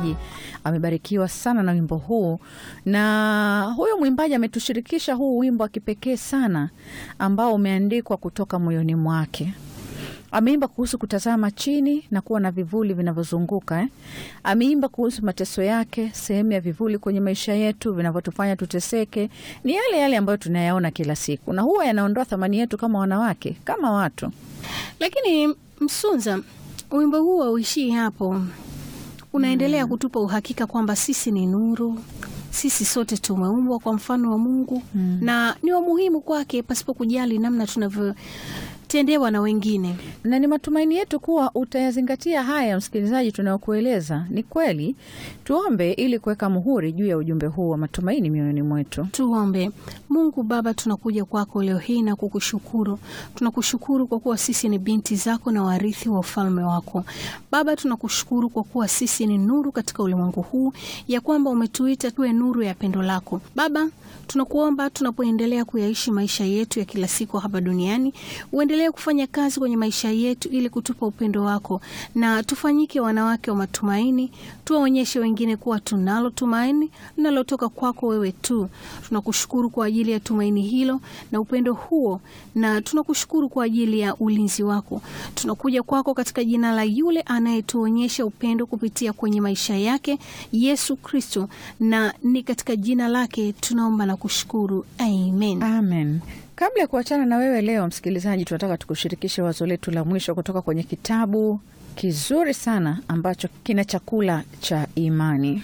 msikilizaji amebarikiwa sana na wimbo huu, na huyo mwimbaji ametushirikisha huu wimbo wa kipekee sana ambao umeandikwa kutoka moyoni mwake. Ameimba kuhusu kutazama chini na kuwa na vivuli vinavyozunguka. Ameimba kuhusu mateso yake, sehemu ya vivuli kwenye maisha yetu vinavyotufanya tuteseke. Ni yale ambayo tunayaona kila siku, na huwa yanaondoa thamani yetu kama wanawake, kama watu. Lakini Msunza, wimbo huu hauishii hapo. Unaendelea kutupa uhakika kwamba sisi ni nuru. Sisi sote tumeumbwa kwa mfano wa Mungu na ni wa muhimu kwake pasipo kujali namna tunavyotendewa na wengine. Na ni matumaini yetu kuwa utayazingatia haya, msikilizaji, tunayokueleza. Ni kweli. Tuombe ili kuweka muhuri juu ya ujumbe huu wa matumaini mioyoni mwetu. Tuombe. Mungu Baba, tunakuja kwako leo hii na kukushukuru. Tunakushukuru kwa kuwa sisi ni binti zako na warithi wa ufalme wako. Baba, tunakushukuru kwa kuwa sisi ni nuru katika ulimwengu huu, ya kwamba umetuita tuwe nuru ya pendo lako. Baba, tunakuomba tunapoendelea kuyaishi maisha yetu ya kila siku hapa duniani, uendelee kufanya kazi kwenye maisha yetu ili kutupa upendo wako, na tufanyike wanawake wa matumaini. Tuwaonyeshe wengine kuwa tunalo tumaini linalotoka kwako wewe tu. Tunakushukuru kwa ajili ya tumaini hilo na upendo huo, na tunakushukuru kwa ajili ya ulinzi wako. Tunakuja kwako katika jina la yule anayetuonyesha upendo kupitia kwenye maisha yake, Yesu Kristo, na ni katika jina lake tunaomba na kushukuru. Amen. Amen. Kabla ya kuachana na wewe leo, msikilizaji, tunataka tukushirikishe wazo letu la mwisho kutoka kwenye kitabu kizuri sana ambacho kina chakula cha imani.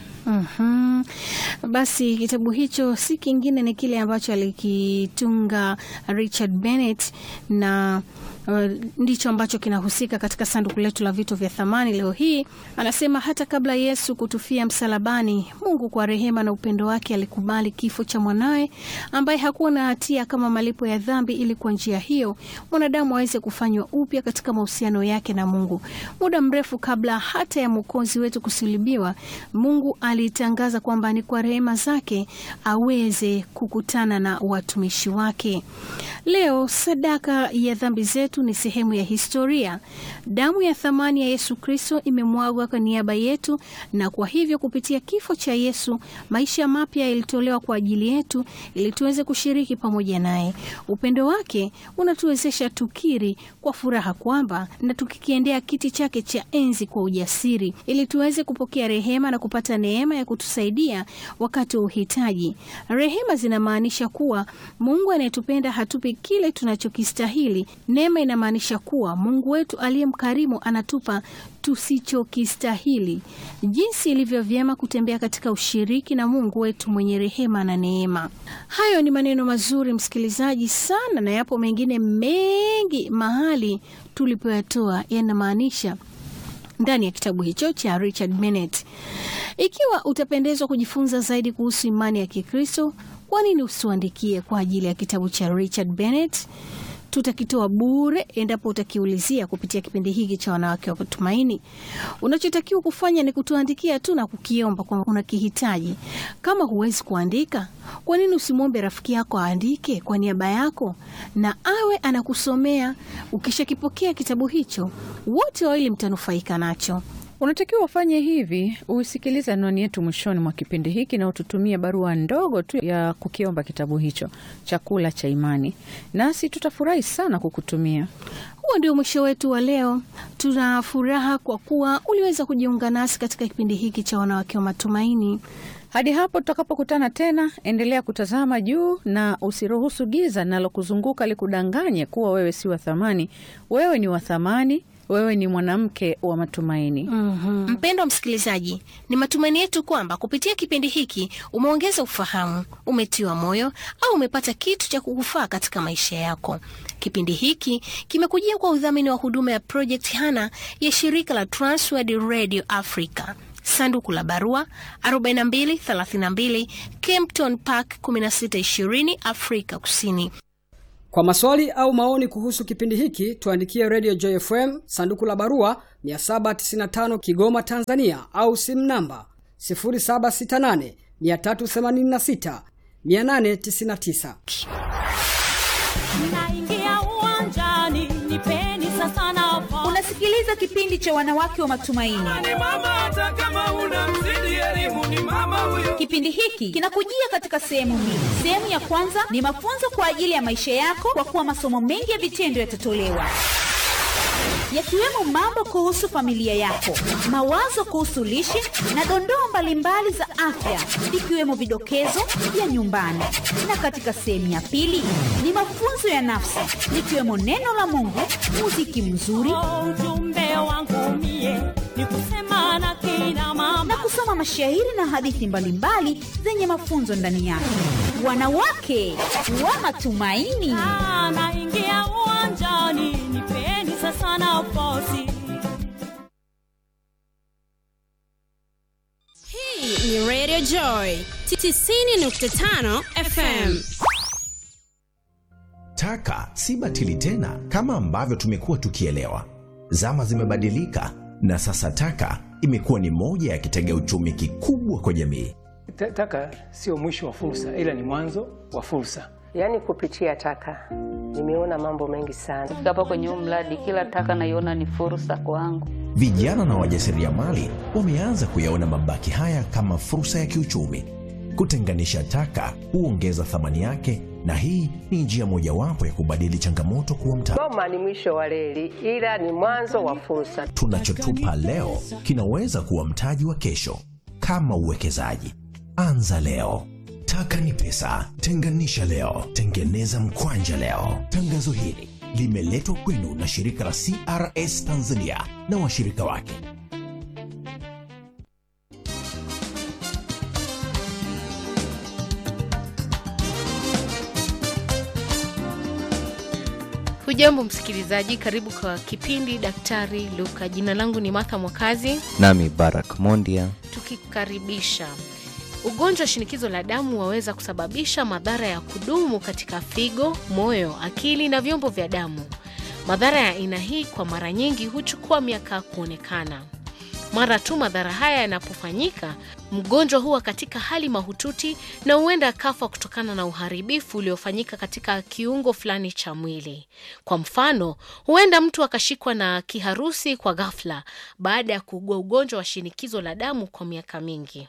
Basi kitabu hicho si kingine ni kile ambacho alikitunga Richard Bennett, na ndicho ambacho kinahusika katika sanduku letu la vitu vya thamani leo hii. Anasema hata kabla Yesu kutufia msalabani, Mungu kwa rehema na upendo wake alikubali kifo cha mwanae ambaye hakuwa na hatia kama malipo ya dhambi, ili kwa njia hiyo mwanadamu aweze kufanywa upya katika mahusiano yake na Mungu. Muda mrefu kabla hata ya Mwokozi wetu kusulubiwa, Mungu alitangaza kwamba ni kwa rehema zake aweze kukutana na watumishi wake. Leo sadaka ya dhambi zetu ni sehemu ya historia. Damu ya thamani ya Yesu Kristo imemwagwa kwa niaba yetu, na kwa hivyo kupitia kifo cha Yesu maisha mapya yalitolewa kwa ajili yetu ili tuweze kushiriki pamoja naye. Upendo wake unatuwezesha tukiri kwa furaha kwamba na tukikiendea kiti chake cha enzi kwa ujasiri, ili tuweze kupokea rehema na kupata neema ya kutusaidia wakati wa uhitaji. Rehema zinamaanisha kuwa Mungu anayetupenda hatupi kile tunachokistahili. Neema inamaanisha kuwa Mungu wetu aliyemkarimu anatupa tusichokistahili. Jinsi ilivyo vyema kutembea katika ushiriki na Mungu wetu mwenye rehema na neema. Hayo ni maneno mazuri, msikilizaji, sana, na yapo mengine mengi mahali tulipoyatoa yanamaanisha ndani ya kitabu hicho cha Richard Bennett. Ikiwa utapendezwa kujifunza zaidi kuhusu imani ya Kikristo, kwa nini usiandikie kwa ajili ya kitabu cha Richard Bennett? Tutakitoa bure endapo utakiulizia kupitia kipindi hiki cha wanawake wa Tumaini. Unachotakiwa kufanya ni kutuandikia tu na kukiomba kwa unakihitaji. Kama huwezi kuandika, kwa nini usimwombe rafiki yako aandike kwa niaba yako na awe anakusomea? Ukishakipokea kitabu hicho, wote wawili mtanufaika nacho. Unatakiwa ufanye hivi: usikilize anwani yetu mwishoni mwa kipindi hiki na ututumie barua ndogo tu ya kukiomba kitabu hicho, chakula cha imani, nasi tutafurahi sana kukutumia. Huo ndio mwisho wetu wa leo. Tuna furaha kwa kuwa uliweza kujiunga nasi katika kipindi hiki cha wanawake wa matumaini. Hadi hapo tutakapokutana tena, endelea kutazama juu na usiruhusu giza linalokuzunguka likudanganye kuwa wewe si wa thamani. Wewe ni wa thamani. Wewe ni mwanamke wa matumaini. Mpendwa msikilizaji, ni matumaini yetu kwamba kupitia kipindi hiki umeongeza ufahamu, umetiwa moyo au umepata kitu cha kukufaa katika maisha yako. Kipindi hiki kimekujia kwa udhamini wa huduma ya Project Hana ya shirika la Transworld Radio Africa. Sanduku la barua 4232 Kempton Park 1620 Afrika Kusini. Kwa maswali au maoni kuhusu kipindi hiki, tuandikie Radio Joy FM, sanduku la barua 795 Kigoma, Tanzania, au simu namba 0768 386 899. Naingia uwanjani, nipeni sasa nafasi. Unasikiliza kipindi kipindi cha wanawake wa matumaini. Ni mama hata kama una mzidi elimu ni mama huyo. Kipindi hiki kinakujia katika sehemu mbili. Sehemu ya kwanza ni mafunzo kwa ajili ya maisha yako, kwa kuwa masomo mengi ya vitendo yatatolewa, yakiwemo mambo kuhusu familia yako, mawazo kuhusu lishe na dondoo mbalimbali za afya, ikiwemo vidokezo vya nyumbani. Na katika sehemu ya pili ni mafunzo ya nafsi, ikiwemo neno la Mungu, muziki mzuri, ujumbe wangu mie ni kusema na kina mama, na kusoma mashairi na hadithi mbalimbali zenye mafunzo ndani yake. Wanawake wa matumaini, naingia uwanjani, nipeni sasa nafasi. Hii ni Radio Joy 90.5 FM. Taka si batili tena kama ambavyo tumekuwa tukielewa. Zama zimebadilika na sasa taka imekuwa ni moja ya kitega uchumi kikubwa kwa jamii. Taka sio mwisho wa fursa, ila ni mwanzo wa fursa. Yaani kupitia taka nimeona mambo mengi sana. Hapa kwenye mradi kila taka naiona ni fursa kwangu. Vijana na wajasiriamali wameanza kuyaona mabaki haya kama fursa ya kiuchumi. Kutenganisha taka huongeza thamani yake, na hii ni njia mojawapo ya kubadili changamoto kuwa mtaji. Goma ni mwisho wa reli, ila ni mwanzo wa fursa. Tunachotupa leo kinaweza kuwa mtaji wa kesho. Kama uwekezaji, anza leo. Taka ni pesa, tenganisha leo, tengeneza mkwanja leo. Tangazo hili limeletwa kwenu na shirika la CRS Tanzania na washirika wake. Hujambo msikilizaji, karibu kwa kipindi Daktari Luka. Jina langu ni Martha Mwakazi, nami Barak Mondia. Tukikaribisha. Ugonjwa wa shinikizo la damu waweza kusababisha madhara ya kudumu katika figo, moyo, akili na vyombo vya damu. Madhara ya aina hii kwa mara nyingi huchukua miaka kuonekana. Mara tu madhara haya yanapofanyika, mgonjwa huwa katika hali mahututi na huenda akafa kutokana na uharibifu uliofanyika katika kiungo fulani cha mwili. Kwa mfano, huenda mtu akashikwa na kiharusi kwa ghafla baada ya kuugua ugonjwa wa shinikizo la damu kwa miaka mingi.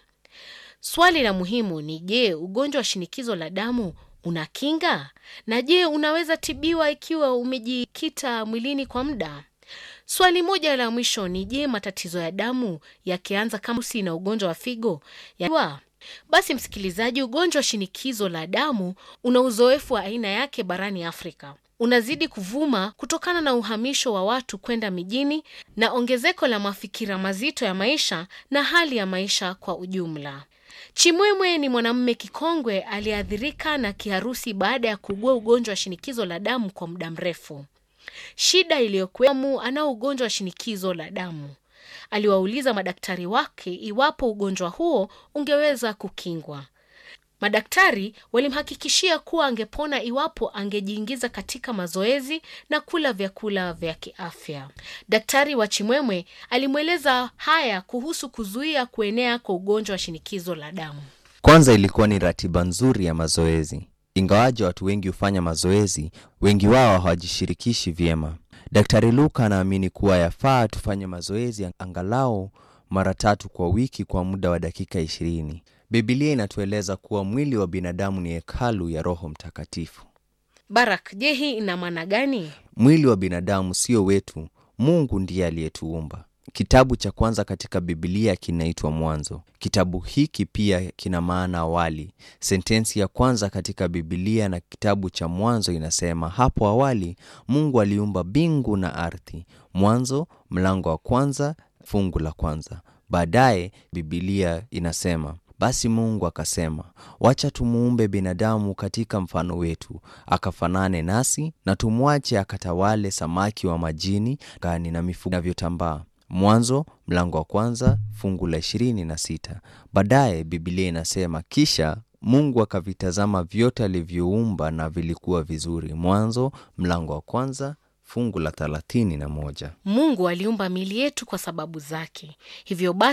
Swali la muhimu ni je, ugonjwa wa shinikizo la damu una kinga? Na je, unaweza tibiwa ikiwa umejikita mwilini kwa muda? Swali moja la mwisho ni je, matatizo ya damu yakianza kama si na ugonjwa wa figo ya? Basi msikilizaji, ugonjwa wa shinikizo la damu una uzoefu wa aina yake barani Afrika. Unazidi kuvuma kutokana na uhamisho wa watu kwenda mijini na ongezeko la mafikira mazito ya maisha na hali ya maisha kwa ujumla. Chimwemwe ni mwanamume kikongwe aliyeathirika na kiharusi baada ya kuugua ugonjwa wa shinikizo la damu kwa muda mrefu. Shida iliyokuwemo, ana ugonjwa wa shinikizo la damu. Aliwauliza madaktari wake iwapo ugonjwa huo ungeweza kukingwa. Madaktari walimhakikishia kuwa angepona iwapo angejiingiza katika mazoezi na kula vyakula vya kiafya. Daktari wa Chimwemwe alimweleza haya kuhusu kuzuia kuenea kwa ugonjwa wa shinikizo la damu. Kwanza ilikuwa ni ratiba nzuri ya mazoezi. Ingawaje watu wengi hufanya mazoezi, wengi wao hawajishirikishi vyema. Daktari Luka anaamini kuwa yafaa tufanye mazoezi angalau mara 3 kwa wiki kwa muda wa dakika 20. Biblia inatueleza kuwa mwili wa binadamu ni hekalu ya Roho Mtakatifu. Barak, je, hii ina maana gani? Mwili wa binadamu sio wetu, Mungu ndiye aliyetuumba. Kitabu cha kwanza katika Biblia kinaitwa Mwanzo. Kitabu hiki pia kina maana awali. Sentensi ya kwanza katika Biblia na kitabu cha Mwanzo inasema, hapo awali Mungu aliumba mbingu na ardhi. Mwanzo mlango wa 1 fungu la 1. Baadaye Biblia inasema, basi Mungu akasema, wacha tumuumbe binadamu katika mfano wetu, akafanane nasi, na tumwache akatawale samaki wa majini, gani na mifugo inavyotambaa. Mwanzo mlango wa 1 fungu la 26. Baadaye Biblia inasema, kisha Mungu akavitazama vyote alivyoumba na vilikuwa vizuri. Mwanzo mlango wa 1 fungu la 31. Mungu aliumba miili yetu kwa sababu zake. Hivyo basi